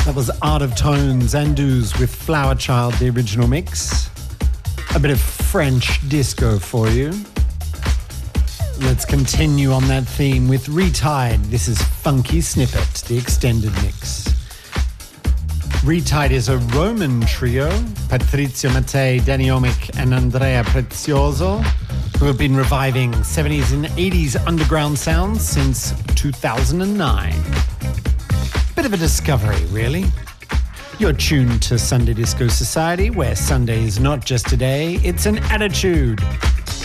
That was Art of Tones, Andus with Flower Child, the original mix. A bit of French disco for you. Let's continue on that theme with Retied. This is Funky Snippet, the extended mix. Retied is a Roman trio, Patrizio Mattei, Danny Omic and Andrea Prezioso, who have been reviving 70s and 80s underground sounds since 2009. Bit of a discovery, really. You're tuned to Sunday Disco Society, where Sunday is not just a day, it's an attitude.